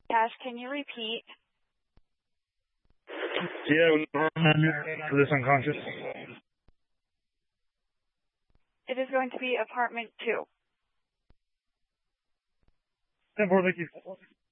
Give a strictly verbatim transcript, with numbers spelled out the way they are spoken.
Cash, can you repeat? Yeah, for this unconscious. It is going to be apartment two. ten four, thank you.